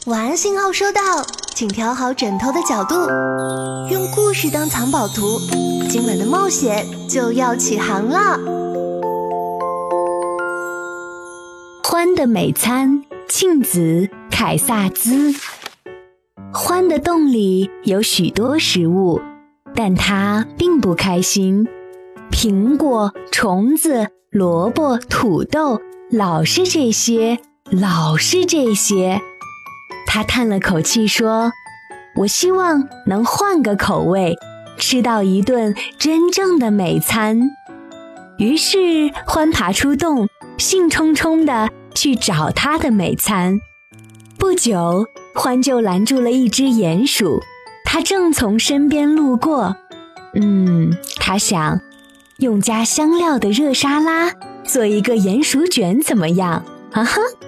晚安信号收到，请调好枕头的角度，用故事当藏宝图，今晚的冒险就要起航了。 獾的美餐，庆子凯萨兹。獾的洞里有许多食物，但它并不开心。苹果、虫子、萝卜、土豆，老是这些，老是这些。他叹了口气说，我希望能换个口味，吃到一顿真正的美餐。于是獾爬出洞，兴冲冲地去找他的美餐。不久，獾就拦住了一只鼹鼠，它正从身边路过。他想，用加香料的热沙拉做一个鼹鼠卷怎么样？哈哈，